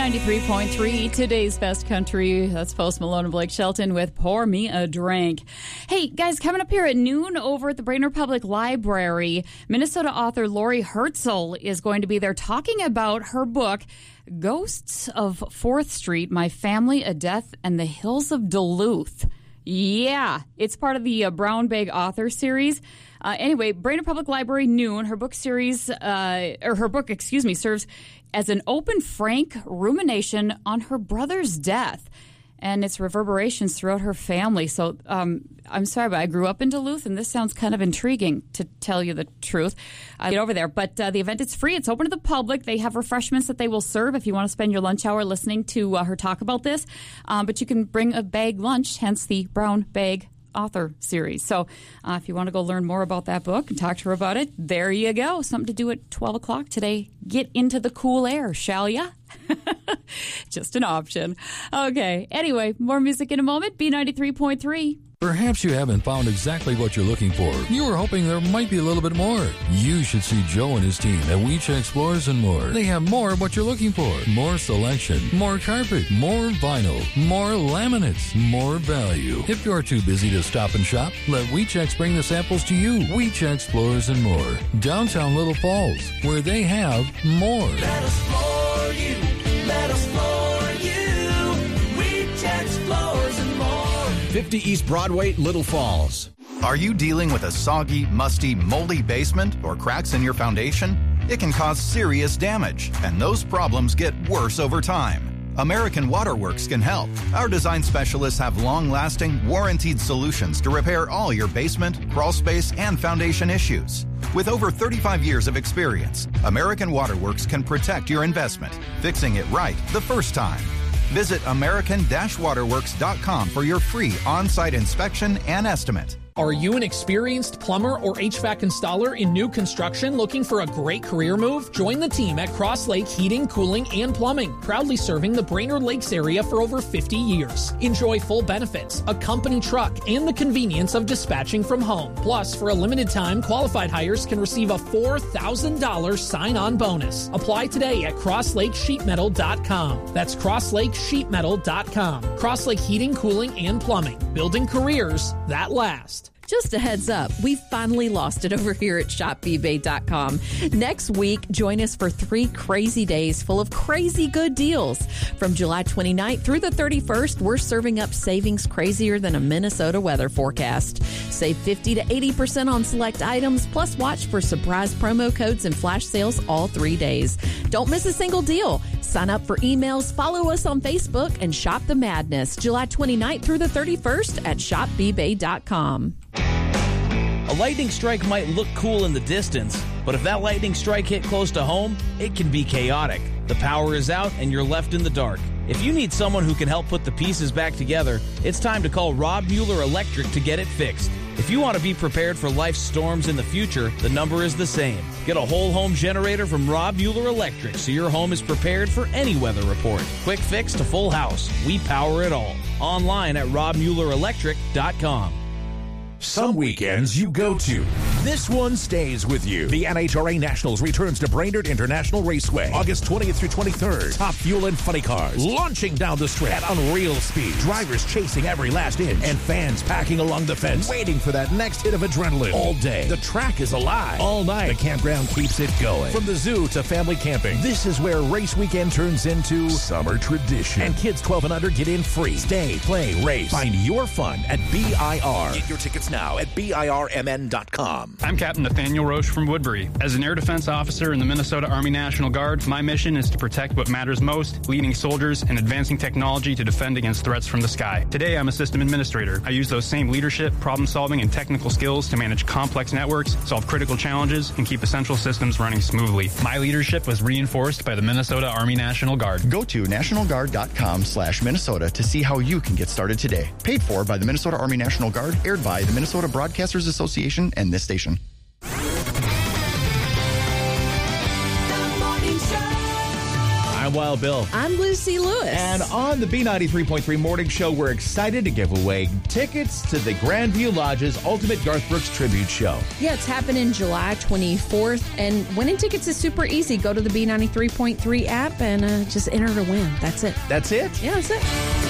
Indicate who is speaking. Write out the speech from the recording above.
Speaker 1: B93.3, today's best country. That's Post Malone and Blake Shelton with Pour Me a Drink. Hey, guys, coming up here at noon over at the Brainerd Public Library, Minnesota author Lori Herzl is going to be there talking about her book, Ghosts of 4th Street, My Family, a Death, and the Hills of Duluth. Yeah, it's part of the Brown Bag Author Series. Anyway, Brainerd Public Library, noon. Her book serves as an open, frank rumination on her brother's death and its reverberations throughout her family. So I'm sorry, but I grew up in Duluth, and this sounds kind of intriguing, to tell you the truth. Get over there. But the event is free. It's open to the public. They have refreshments that they will serve if you want to spend your lunch hour listening to her talk about this. But you can bring a bag lunch, hence the Brown Bag Author Series. So if you want to go learn more about that book and talk to her about it, there you go. Something to do at 12 o'clock today. Get into the cool air, shall ya? Just an option. Okay. Anyway, more music in a moment. B93.3.
Speaker 2: Perhaps you haven't found exactly what you're looking for. You were hoping there might be a little bit more. You should see Joe and his team at WeCheck Explorers and More. They have more of what you're looking for. More selection, more carpet, more vinyl, more laminates, more value. If you're too busy to stop and shop, let WeCheck bring the samples to you. WeCheck Explorers and More. Downtown Little Falls, where they have more.
Speaker 3: Let us floor you. Let us floor you. WeCheck Explorers and More.
Speaker 4: 50 East Broadway, Little Falls.
Speaker 5: Are you dealing with a soggy, musty, moldy basement or cracks in your foundation? It can cause serious damage, and those problems get worse over time. American Waterworks can help. Our design specialists have long-lasting, warranted solutions to repair all your basement, crawl space, and foundation issues. With over 35 years of experience, American Waterworks can protect your investment, fixing it right the first time. Visit American-Waterworks.com for your free on-site inspection and estimate.
Speaker 6: Are you an experienced plumber or HVAC installer in new construction looking for a great career move? Join the team at Cross Lake Heating, Cooling, and Plumbing, proudly serving the Brainerd Lakes area for over 50 years. Enjoy full benefits, a company truck, and the convenience of dispatching from home. Plus, for a limited time, qualified hires can receive a $4,000 sign-on bonus. Apply today at crosslakesheetmetal.com. That's crosslakesheetmetal.com. Cross Lake Heating, Cooling, and Plumbing, building careers that last.
Speaker 7: Just a heads up, we've finally lost it over here at shopebay.com. Next week, join us for 3 crazy days full of crazy good deals. From July 29th through the 31st, we're serving up savings crazier than a Minnesota weather forecast. Save 50 to 80% on select items, plus watch for surprise promo codes and flash sales all 3 days. Don't miss a single deal. Sign up for emails, follow us on Facebook, and shop the madness. July 29th through the 31st at shopebay.com.
Speaker 8: A lightning strike might look cool in the distance, but if that lightning strike hit close to home, it can be chaotic. The power is out and you're left in the dark. If you need someone who can help put the pieces back together, it's time to call Rob Mueller Electric to get it fixed. If you want to be prepared for life's storms in the future, the number is the same. Get a whole home generator from Rob Mueller Electric so your home is prepared for any weather report. Quick fix to full house. We power it all. Online at robmuellerelectric.com.
Speaker 4: Some weekends you go to. This one stays with you. The NHRA Nationals returns to Brainerd International Raceway, August 20th through 23rd. Top fuel and funny cars launching down the strip at unreal speed. Drivers chasing every last inch, and fans packing along the fence, waiting for that next hit of adrenaline. All day, the track is alive. All night, the campground keeps it going. From the zoo to family camping, this is where race weekend turns into summer tradition. And kids 12 and under get in free. Stay, play, race. Find your fun at BIR. Get your tickets now at BIRMN.com.
Speaker 9: I'm Captain Nathaniel Roche from Woodbury. As an air defense officer in the Minnesota Army National Guard, my mission is to protect what matters most, leading soldiers and advancing technology to defend against threats from the sky. Today, I'm a system administrator. I use those same leadership, problem-solving, and technical skills to manage complex networks, solve critical challenges, and keep essential systems running smoothly. My leadership was reinforced by the Minnesota Army National Guard.
Speaker 10: Go to nationalguard.com/Minnesota to see how you can get started today. Paid for by the Minnesota Army National Guard, aired by the Minnesota Broadcasters Association and this station.
Speaker 11: I'm Wild Bill.
Speaker 7: I'm Lucy Lewis.
Speaker 11: And on the B93.3 Morning Show, we're excited to give away tickets to the Grandview Lodge's Ultimate Garth Brooks Tribute Show.
Speaker 7: Yeah, it's happening July 24th. And winning tickets is super easy. Go to the B93.3 app and just enter to win. That's it.
Speaker 11: That's it?
Speaker 7: Yeah, that's it.